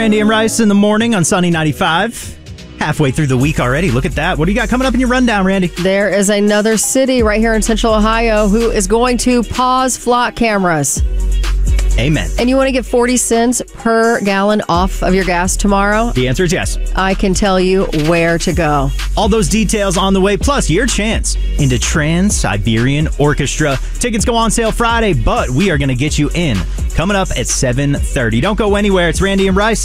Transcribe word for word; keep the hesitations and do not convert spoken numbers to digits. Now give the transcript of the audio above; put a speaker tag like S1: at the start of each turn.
S1: Randy and Rice in the morning on Sunny ninety-five. Halfway through the week already. Look at that. What do you got coming up in your rundown, Randy?
S2: There is another city right here in Central Ohio who is going to pause flock cameras.
S1: Amen.
S2: And you want to get forty cents per gallon off of your gas tomorrow?
S1: The answer is yes.
S2: I can tell you where to go.
S1: All those details on the way, plus your chance into Trans-Siberian Orchestra. Tickets go on sale Friday, but we are going to get you in coming up at seven thirty. Don't go anywhere. It's Randy and Rice.